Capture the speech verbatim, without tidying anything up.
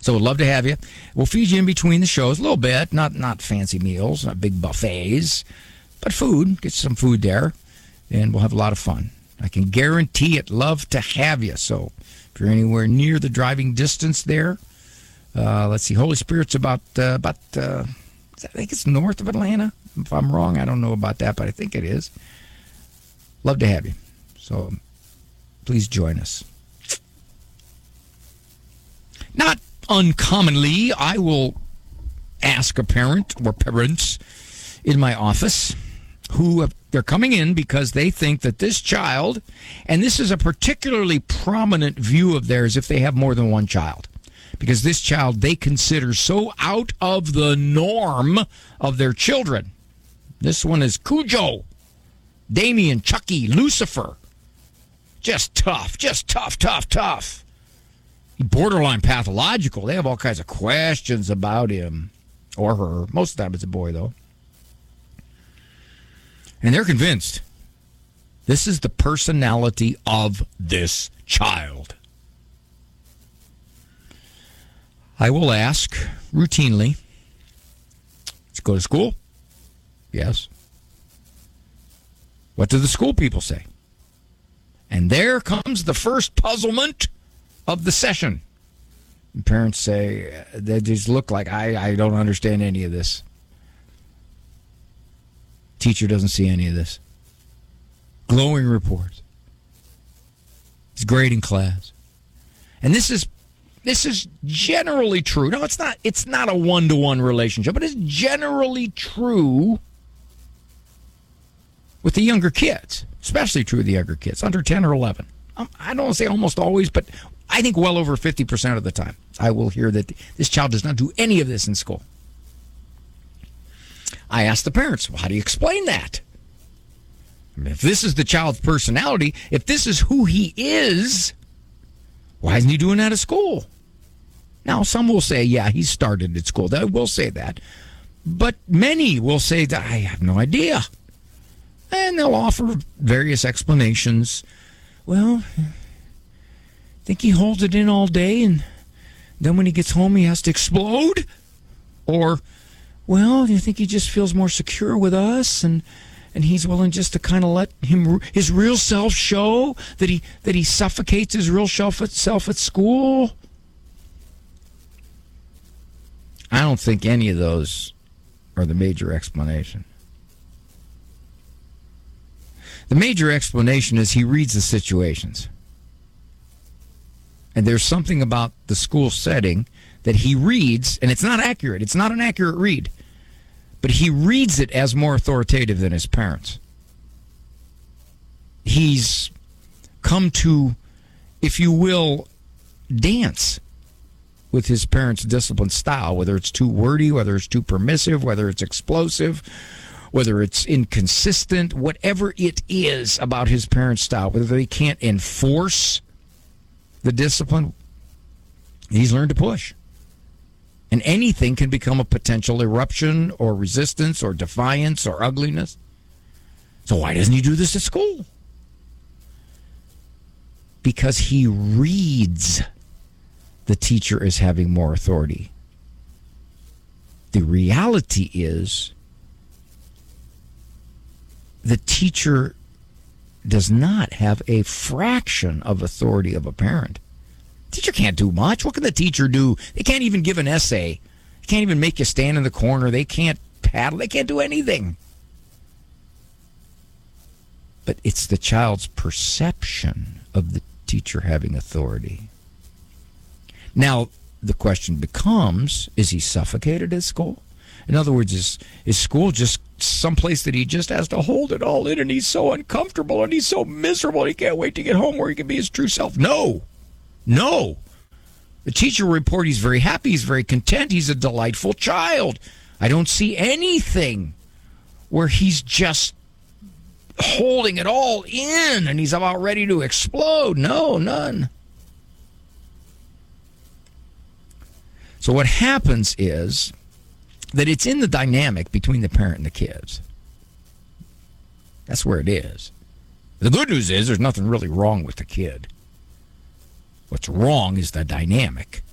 So we'd love to have you. We'll feed you in between the shows a little bit, not not fancy meals, not big buffets, but food. Get some food there, and we'll have a lot of fun. I can guarantee it. Love to have you. So if you're anywhere near the driving distance there, uh, let's see. Holy Spirit's about, uh, about uh, I think it's north of Atlanta. If I'm wrong, I don't know about that, but I think it is. Love to have you. So please join us. Not uncommonly, I will ask a parent or parents in my office who have, they're coming in because they think that this child, and this is a particularly prominent view of theirs if they have more than one child, because this child they consider so out of the norm of their children. This one is Cujo, Damien, Chucky, Lucifer. Just tough, just tough, tough, tough. Borderline pathological. They have all kinds of questions about him or her. Most of the time it's a boy, though. And they're convinced this is the personality of this child. I will ask routinely, let's go to school? Yes. What do the school people say? And there comes the first puzzlement of the session. And parents say, they just look like, I, I don't understand any of this. Teacher doesn't see any of this. Glowing reports. It's great in class. And this is this is generally true. No, it's not it's not a one-to-one relationship, but it's generally true with the younger kids, especially true with the younger kids, under ten or eleven. I don't want to say almost always, but I think well over fifty percent of the time I will hear that this child does not do any of this in school. I ask the parents, well, how do you explain that? I mean, if this is the child's personality, if this is who he is, why isn't he doing that at school? Now, some will say, yeah, he started at school. They will say that. But many will say that I have no idea. And they'll offer various explanations. Well, I think he holds it in all day, and then when he gets home, he has to explode? Or, well, do you think he just feels more secure with us, and and he's willing just to kind of let him his real self show, that he that he suffocates his real self at, self at school? I don't think any of those are the major explanation. The major explanation is he reads the situations. And there's something about the school setting that he reads, and it's not accurate. It's not an accurate read. But he reads it as more authoritative than his parents. He's come to, if you will, dance with his parents' discipline style, whether it's too wordy, whether it's too permissive, whether it's explosive, whether it's inconsistent, whatever it is about his parents' style, whether they can't enforce the discipline, he's learned to push. And anything can become a potential eruption or resistance or defiance or ugliness. So why doesn't he do this at school? Because he reads the teacher as having more authority. The reality is the teacher does not have a fraction of authority of a parent. Teacher can't do much. What can the teacher do? They can't even give an essay. They can't even make you stand in the corner. They can't paddle. They can't do anything. But it's the child's perception of the teacher having authority. Now, the question becomes, is he suffocated at school? In other words, is, is school just someplace that he just has to hold it all in, and he's so uncomfortable and he's so miserable and he can't wait to get home where he can be his true self? No. No. The teacher will report he's very happy, he's very content, he's a delightful child. I don't see anything where he's just holding it all in and he's about ready to explode. No, none. So what happens is that it's in the dynamic between the parent and the kids. That's where it is. The good news is there's nothing really wrong with the kid. What's wrong is the dynamic.